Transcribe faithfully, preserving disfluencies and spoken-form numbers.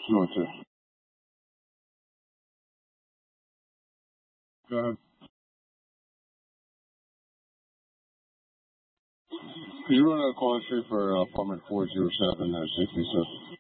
No, sir. Go ahead. Can you run a call entry for uh, apartment four zero seven, uh, sixty-seven?